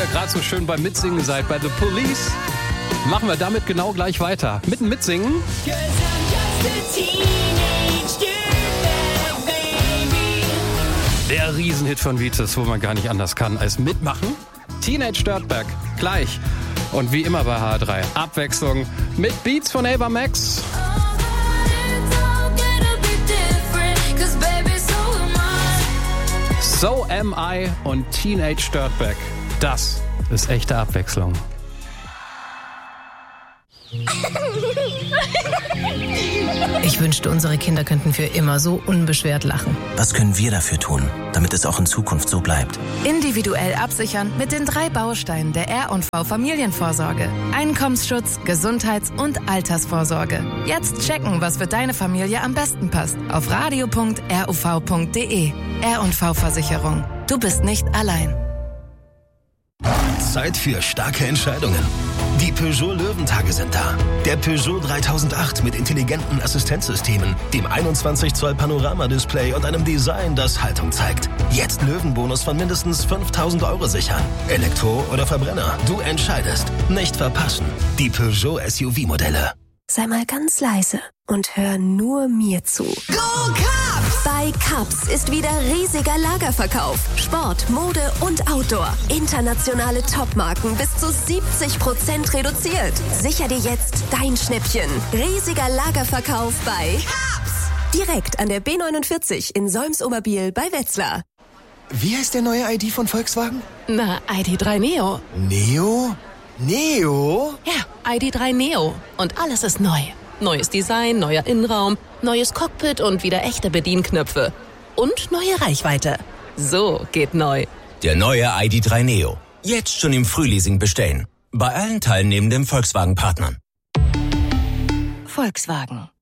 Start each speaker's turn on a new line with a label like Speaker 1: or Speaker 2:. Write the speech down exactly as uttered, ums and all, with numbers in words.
Speaker 1: ihr gerade so schön beim Mitsingen seid bei The Police, machen wir damit genau gleich weiter. Mitten mitsingen. Der Riesenhit von Vitus, wo man gar nicht anders kann als mitmachen. Teenage Dirtbag, gleich. Und wie immer bei H R drei, Abwechslung mit Beats von Ava Max. So Am I und Teenage Dirtbag. Das ist echte Abwechslung.
Speaker 2: Ich wünschte, unsere Kinder könnten für immer so unbeschwert lachen.
Speaker 3: Was können wir dafür tun, damit es auch in Zukunft so bleibt?
Speaker 2: Individuell absichern mit den drei Bausteinen der R und V Familienvorsorge. Einkommensschutz, Gesundheits- und Altersvorsorge. Jetzt checken, was für deine Familie am besten passt. Auf radio punkt r u v punkt d e. R und V Versicherung. Du bist nicht allein.
Speaker 4: Zeit für starke Entscheidungen. Die Peugeot Löwentage sind da. Der Peugeot dreitausendacht mit intelligenten Assistenzsystemen, dem einundzwanzig Zoll Panoramadisplay und einem Design, das Haltung zeigt. Jetzt Löwenbonus von mindestens fünftausend Euro sichern. Elektro oder Verbrenner, du entscheidest. Nicht verpassen. Die Peugeot S U V-Modelle.
Speaker 5: Sei mal ganz leise und hör nur mir zu.
Speaker 6: Go Cubs!
Speaker 5: Bei Cubs ist wieder riesiger Lagerverkauf. Sport, Mode und Outdoor. Internationale Topmarken bis zu siebzig Prozent reduziert. Sicher dir jetzt dein Schnäppchen. Riesiger Lagerverkauf bei
Speaker 6: Cubs!
Speaker 5: Direkt an der B neunundvierzig in Solms-Oberbiel bei Wetzlar.
Speaker 7: Wie heißt der neue I D von Volkswagen?
Speaker 2: Na, I D drei Neo.
Speaker 7: Neo? Neo?
Speaker 2: Ja, I D drei Neo. Und alles ist neu. Neues Design, neuer Innenraum, neues Cockpit und wieder echte Bedienknöpfe. Und neue Reichweite. So geht neu.
Speaker 3: Der neue I D drei Neo. Jetzt schon im Frühleasing bestellen. Bei allen teilnehmenden Volkswagen-Partnern.
Speaker 2: Volkswagen.